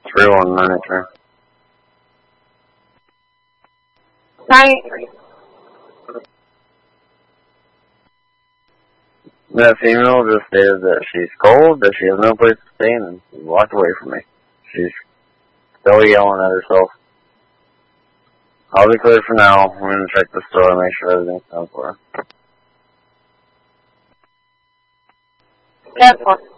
319 turn. Right. That female just stated that she's cold, that she has no place to stay, and she walked away from me. She's still yelling at herself. I'll be clear for now. I'm going to check the store and make sure everything's done for her. Careful.